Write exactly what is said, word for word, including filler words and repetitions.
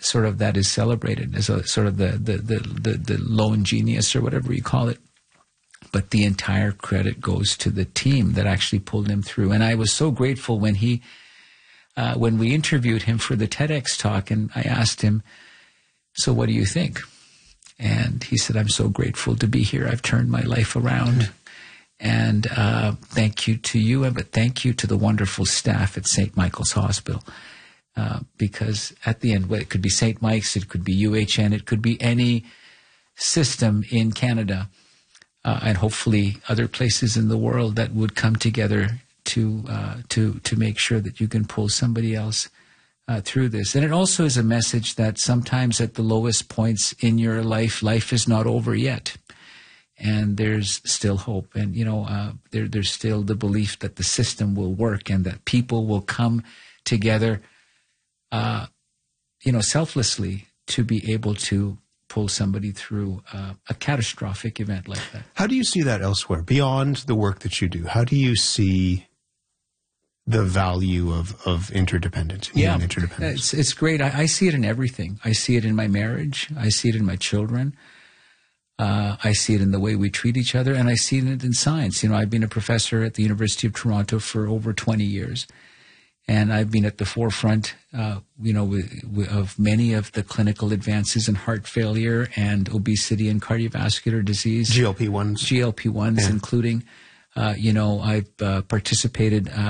sort of that is celebrated as a sort of the the the the, the lone genius or whatever you call it. But the entire credit goes to the team that actually pulled him through. And I was so grateful when he, uh, when we interviewed him for the TEDx talk, and I asked him, so what do you think? And he said, I'm so grateful to be here. I've turned my life around. Mm-hmm. And uh, thank you to you, but thank you to the wonderful staff at Saint Michael's Hospital. Uh, because at the end, well, it could be Saint Mike's, it could be U H N, it could be any system in Canada. Uh, and hopefully other places in the world that would come together to uh, to to make sure that you can pull somebody else uh, through this. And it also is a message that sometimes at the lowest points in your life, life is not over yet. And there's still hope. And, you know, uh, there, there's still the belief that the system will work and that people will come together, uh, you know, selflessly to be able to pull somebody through uh, a catastrophic event like that. How do you see that elsewhere, beyond the work that you do? How do you see the value of, of interdependence, yeah, interdependence? It's, it's great. I, I see it in everything. I see it in my marriage. I see it in my children. Uh, I see it in the way we treat each other, and I see it in science. You know, I've been a professor at the University of Toronto for over twenty years. And I've been at the forefront, uh, you know, w- w- of many of the clinical advances in heart failure and obesity and cardiovascular disease. G L P ones. G L P ones, yeah. including, uh, you know, I've uh, participated uh,